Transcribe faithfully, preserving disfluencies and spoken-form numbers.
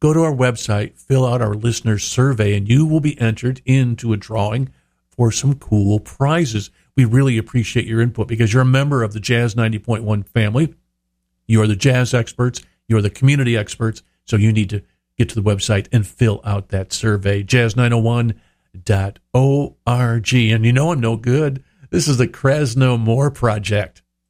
go to our website, fill out our listener survey, and you will be entered into a drawing for some cool prizes. We really appreciate your input because you're a member of the Jazz ninety point one family. You are the jazz experts. You are the community experts. So you need to get to the website and fill out that survey, jazz nine oh one dot org. And you know I'm no good. This is the Krasno More Project.